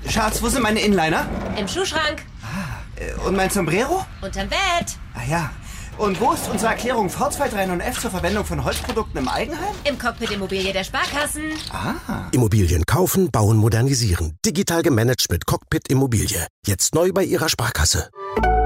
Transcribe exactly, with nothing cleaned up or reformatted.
Schatz, wo sind meine Inliner? Im Schuhschrank. Ah, und mein Sombrero? Unterm Bett. Ah ja. Und wo ist unsere Erklärung V zwei drei neun F zur Verwendung von Holzprodukten im Eigenheim? Im Cockpit Immobilie der Sparkassen. Ah. Immobilien kaufen, bauen, modernisieren. Digital gemanagt mit Cockpit Immobilie. Jetzt neu bei Ihrer Sparkasse.